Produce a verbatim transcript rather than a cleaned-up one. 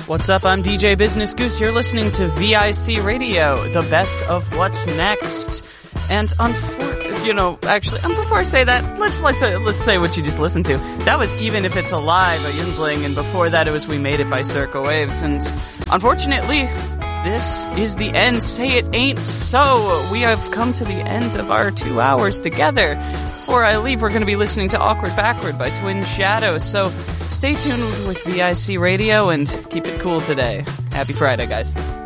What's up? I'm D J Business Goose. You're listening to V I C Radio, the best of what's next. And unfor- you know, actually, um, before I say that, let's let's uh, let's say what you just listened to. That was Even If It's a Lie by Yunbling, and before that, it was We Made It by Circa Waves. And unfortunately, this is the end. Say it ain't so. We have come to the end of our two hours together. Before I leave, we're going to be listening to Awkward Backward by Twin Shadows. So stay tuned with V I C Radio and keep it cool today. Happy Friday, guys.